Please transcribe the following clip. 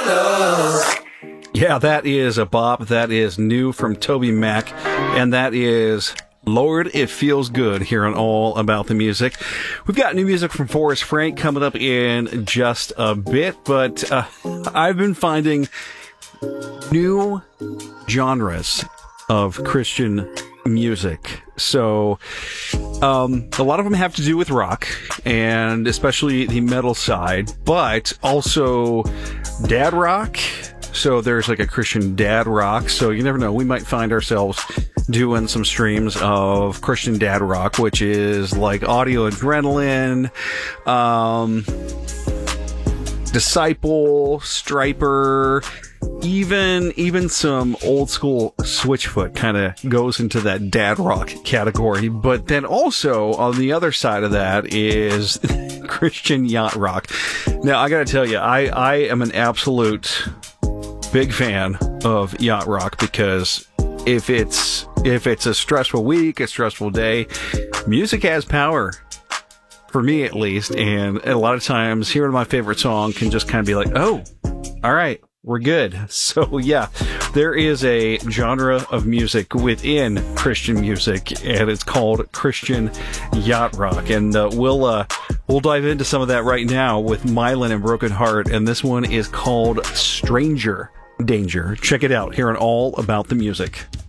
Yeah, that is a bop. That is new from Toby Mac, and that is Lord, It Feels Good here on All About the Music. We've got new music from Forrest Frank coming up in just a bit, but I've been finding new genres of Christian music. So a lot of them have to do with rock, and especially the metal side, but also dad rock. So there's like a Christian dad rock. So you never know. We might find ourselves doing some streams of Christian dad rock, which is like Audio Adrenaline, Disciple, Striper, even some old school Switchfoot kind of goes into that dad rock category. But then also on the other side of that is Christian yacht rock. Now I gotta tell you, I am an absolute big fan of yacht rock, because if it's a stressful week, a stressful day, music has power, for me at least. And a lot of times hearing my favorite song can just kind of be like, oh, all right, we're good. So yeah, there is a genre of music within Christian music, and it's called Christian yacht rock. And we'll dive into some of that right now with Mylan and Broken Heart, and this one is called Stranger Danger. Check it out here on All About the Music.